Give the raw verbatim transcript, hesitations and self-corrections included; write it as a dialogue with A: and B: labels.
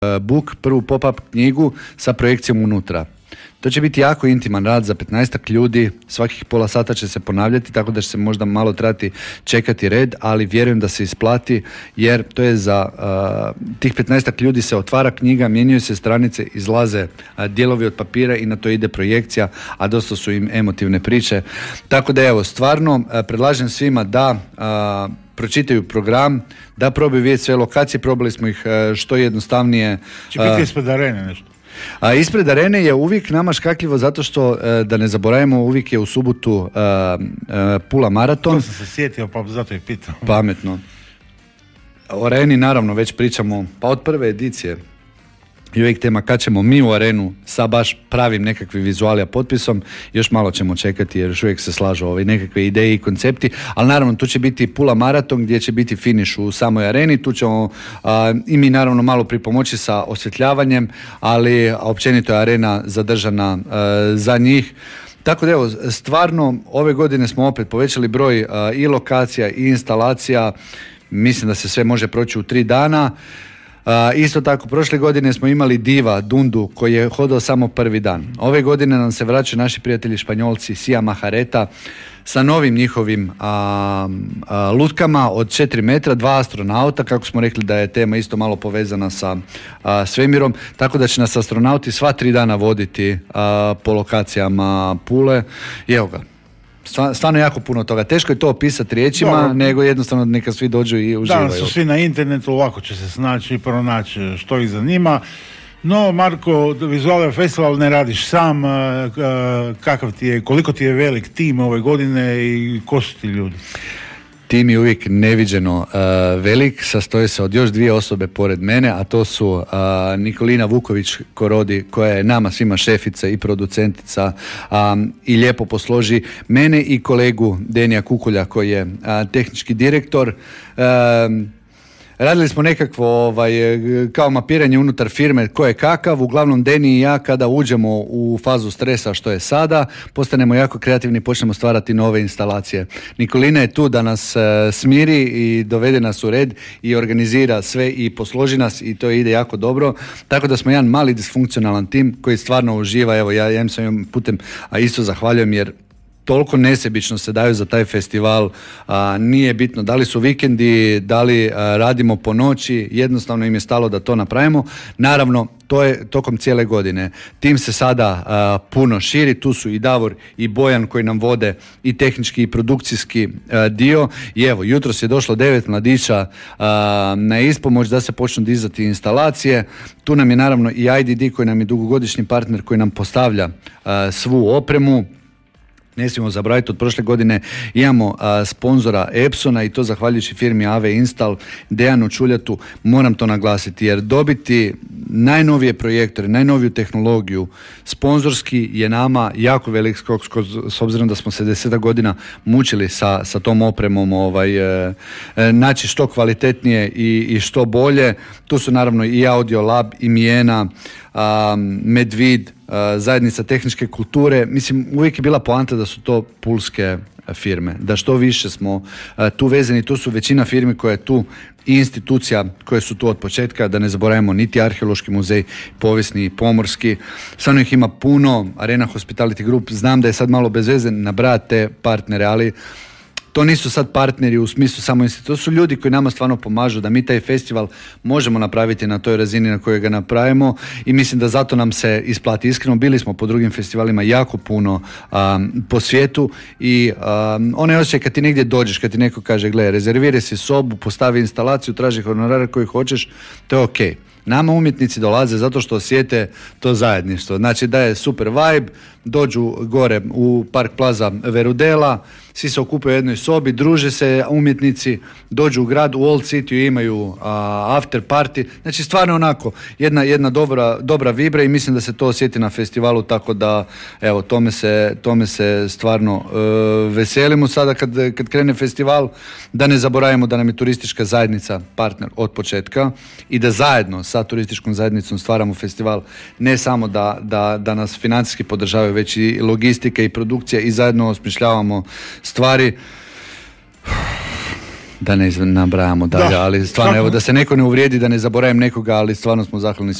A: book, prvu pop-up knjigu sa projekcijom unutra. To će biti jako intiman rad za petnaestak ljudi, svakih pola sata će se ponavljati, tako da će se možda malo trebati čekati red, ali vjerujem da se isplati, jer to je za uh, tih petnaestak ljudi se otvara knjiga, mijenjaju se stranice, izlaze uh, dijelovi od papira i na to ide projekcija, a dosta su im emotivne priče. Tako da evo, stvarno uh, predlažem svima da uh, pročitaju program, da probaju vidjeti sve lokacije, probali smo ih uh, što jednostavnije.
B: Će biti ispred arene nešto?
A: A ispred arene je uvijek nama škakljivo zato što, e, da ne zaboravimo, uvijek je u subotu e, e, Pula maraton.
B: To sam se sjetio, pa zato i pitao.
A: Pametno. O areni naravno već pričamo pa od prve edicije. I uvijek tema kad ćemo mi u arenu sa baš pravim nekakvim vizualija potpisom, još malo ćemo čekati jer još uvijek se slažu ove nekakve ideje i koncepti, ali naravno tu će biti Pula maraton gdje će biti finiš u samoj areni, tu ćemo a, i mi naravno malo pripomoći sa osvjetljavanjem, ali općenito je arena zadržana a, za njih. Tako da evo, stvarno ove godine smo opet povećali broj a, i lokacija i instalacija, mislim da se sve može proći u tri dana. Uh, isto tako, prošle godine smo imali diva Dundu koji je hodao samo prvi dan. Ove godine nam se vraćaju naši prijatelji Španjolci Sia Mahareta sa novim njihovim uh, uh, lutkama od četiri metra, dva astronauta, kako smo rekli da je tema isto malo povezana sa uh, svemirom, tako da će nas astronauti sva tri dana voditi uh, po lokacijama Pule. I evo ga, stvarno jako puno toga. Teško je to opisati riječima, dobro, nego jednostavno neka svi dođu i uživaju.
B: Danas su svi na internetu, ovako će se snaći i pronaći što ih zanima. No, Marko, Vizualija Festival ne radiš sam. Kakav ti je, koliko ti je velik tim ove godine i ko su ti ljudi?
A: Tim je uvijek neviđeno uh, velik, sastoji se od još dvije osobe pored mene, a to su uh, Nikolina Vuković-Korodi, koja je nama svima šefica i producentica um, i lijepo posloži mene i kolegu Denija Kukulja koji je uh, tehnički direktor. Um, Radili smo nekakvo ovaj, kao mapiranje unutar firme ko je kakav, uglavnom Deni i ja kada uđemo u fazu stresa što je sada, postanemo jako kreativni i počnemo stvarati nove instalacije. Nikolina je tu da nas e, smiri i dovede nas u red i organizira sve i posloži nas i to ide jako dobro, tako da smo jedan mali disfunkcionalan tim koji stvarno uživa. Evo, ja im sam putem a isto zahvaljujem jer toliko nesebično se daju za taj festival, a, nije bitno da li su vikendi, da li a, radimo po noći, jednostavno im je stalo da to napravimo. Naravno, to je tokom cijele godine. Tim se sada a, puno širi, tu su i Davor i Bojan koji nam vode i tehnički i produkcijski a, dio. I evo, jutros je došlo devet mladića a, na ispomoć da se počnu dizati instalacije. Tu nam je naravno i I D D koji nam je dugogodišnji partner koji nam postavlja a, svu opremu. Ne smijemo zaboraviti, od prošle godine imamo a, sponzora Epsona i to zahvaljujući firmi A V Install, Dejanu Čuljatu. Moram to naglasiti jer dobiti najnovije projektore, najnoviju tehnologiju sponzorski je nama jako velik skok s obzirom da smo se desetak godina mučili sa, sa tom opremom ovaj, e, e, naći što kvalitetnije i, i što bolje. Tu su naravno i Audio Lab i Mijena, a, Medvid, a, zajednica tehničke kulture. Mislim, uvijek je bila poanta da su to pulske firme, da što više smo a, tu vezani. Tu su većina firmi koja je tu i institucija koje su tu od početka, da ne zaboravimo niti Arheološki muzej, povijesni i pomorski. Stvarno ih ima puno, Arena Hospitality Group, znam da je sad malo bez veze nabrajati te partnere, ali to nisu sad partneri u smislu samo institucije, to su ljudi koji nama stvarno pomažu da mi taj festival možemo napraviti na toj razini na kojoj ga napravimo i mislim da zato nam se isplati. Iskreno, bili smo po drugim festivalima jako puno um, po svijetu i um, onaj osjećaj kad ti negdje dođeš, kad ti neko kaže gle, rezerviraj si sobu, postavi instalaciju, traži honorare koji hoćeš, to je okej. Nama umjetnici dolaze zato što osjete to zajedništvo. Znači da je super vibe, dođu gore u Park Plaza Verudela, svi se okupaju u jednoj sobi, druže se umjetnici, dođu u grad, u Old City imaju uh, after party. Znači stvarno onako jedna, jedna dobra, dobra vibra i mislim da se to osjeti na festivalu, tako da evo, tome se, tome se stvarno uh, veselimo sada kad, kad krene festival, da ne zaboravimo da nam je turistička zajednica partner od početka i da zajedno sa turističkom zajednicom stvaramo festival, ne samo da, da, da nas financijski podržavaju, već i logistika i produkcija i zajedno osmišljavamo stvari. Da ne nabrajamo dalje,
B: Da,
A: ali stvarno,
B: svako-
A: evo, da se neko ne uvrijedi, da ne zaboravim nekoga, ali stvarno smo zahvalni svima